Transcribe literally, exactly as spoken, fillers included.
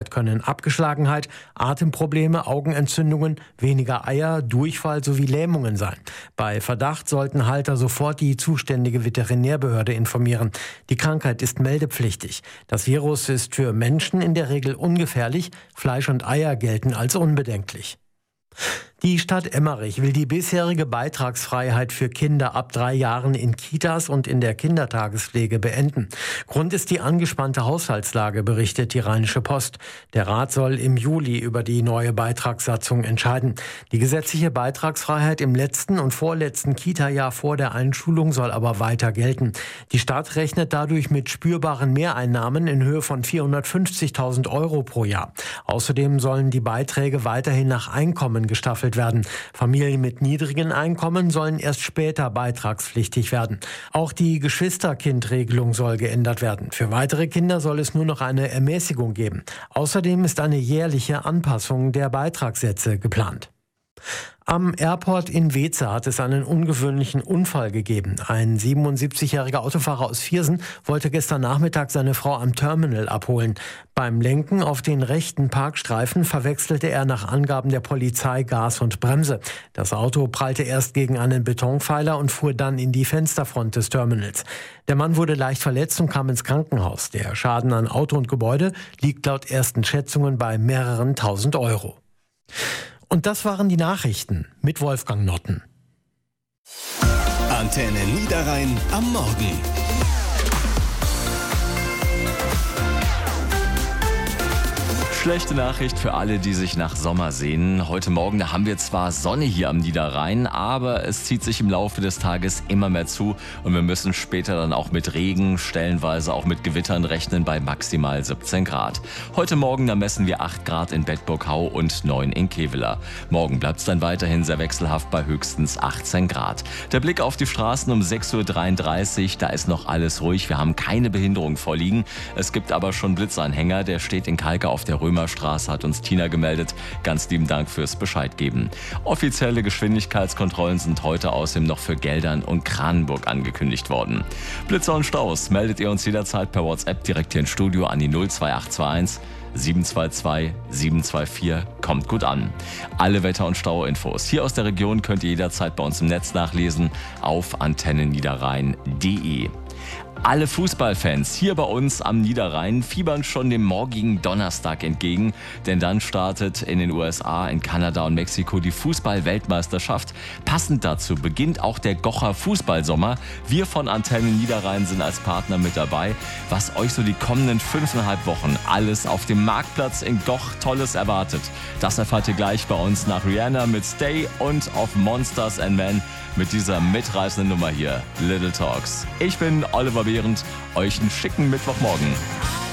Dort können Abgeschlagenheit, Atemprobleme, Augenentzündungen, weniger Eier, Durchfall sowie Lähmungen sein. Bei Verdacht sollten Halter sofort die zuständige Veterinärbehörde informieren. Die Krankheit ist meldepflichtig. Das Virus ist für Menschen in der Regel ungefährlich. Fleisch und Eier gelten als unbedenklich. Die Stadt Emmerich will die bisherige Beitragsfreiheit für Kinder ab drei Jahren in Kitas und in der Kindertagespflege beenden. Grund ist die angespannte Haushaltslage, berichtet die Rheinische Post. Der Rat soll im Juli über die neue Beitragssatzung entscheiden. Die gesetzliche Beitragsfreiheit im letzten und vorletzten Kita-Jahr vor der Einschulung soll aber weiter gelten. Die Stadt rechnet dadurch mit spürbaren Mehreinnahmen in Höhe von vierhundertfünfzigtausend Euro pro Jahr. Außerdem sollen die Beiträge weiterhin nach Einkommen gestaffelt werden. Familien mit niedrigen Einkommen sollen erst später beitragspflichtig werden. Auch die Geschwisterkindregelung soll geändert werden. Für weitere Kinder soll es nur noch eine Ermäßigung geben. Außerdem ist eine jährliche Anpassung der Beitragssätze geplant. Am Airport in Weeze hat es einen ungewöhnlichen Unfall gegeben. Ein siebenundsiebzigjähriger Autofahrer aus Viersen wollte gestern Nachmittag seine Frau am Terminal abholen. Beim Lenken auf den rechten Parkstreifen verwechselte er nach Angaben der Polizei Gas und Bremse. Das Auto prallte erst gegen einen Betonpfeiler und fuhr dann in die Fensterfront des Terminals. Der Mann wurde leicht verletzt und kam ins Krankenhaus. Der Schaden an Auto und Gebäude liegt laut ersten Schätzungen bei mehreren tausend Euro. Und das waren die Nachrichten mit Wolfgang Notten. Antenne Niederrhein am Morgen. Schlechte Nachricht für alle, die sich nach Sommer sehnen. Heute Morgen, da haben wir zwar Sonne hier am Niederrhein, aber es zieht sich im Laufe des Tages immer mehr zu und wir müssen später dann auch mit Regen, stellenweise auch mit Gewittern rechnen bei maximal siebzehn Grad. Heute Morgen, da messen wir acht Grad in Bedburghau und neun in Kevela. Morgen bleibt es dann weiterhin sehr wechselhaft bei höchstens achtzehn Grad. Der Blick auf die Straßen um sechs Uhr dreiunddreißig, da ist noch alles ruhig. Wir haben keine Behinderung vorliegen. Es gibt aber schon Blitzanhänger, der steht in Kalka auf der Römerstraße, hat uns Tina gemeldet. Ganz lieben Dank fürs Bescheid geben. Offizielle Geschwindigkeitskontrollen sind heute außerdem noch für Geldern und Kranenburg angekündigt worden. Blitzer und Staus meldet ihr uns jederzeit per WhatsApp direkt hier ins Studio an die null zwei acht zwei eins sieben zwei zwei sieben zwei vier. Kommt gut an. Alle Wetter- und Stauinfos hier aus der Region könnt ihr jederzeit bei uns im Netz nachlesen auf antenneniederrhein punkt de. Alle Fußballfans hier bei uns am Niederrhein fiebern schon dem morgigen Donnerstag entgegen, denn dann startet in den U S A, in Kanada und Mexiko die Fußball-Weltmeisterschaft. Passend dazu beginnt auch der Gocher Fußballsommer. Wir von Antenne Niederrhein sind als Partner mit dabei. Was euch so die kommenden fünfeinhalb Wochen alles auf dem Marktplatz in Goch Tolles erwartet, das erfahrt ihr gleich bei uns nach Rihanna mit Stay und auf Monsters and Men mit dieser mitreißenden Nummer hier, Little Talks. Ich bin Oliver Behrendt, euch einen schicken Mittwochmorgen.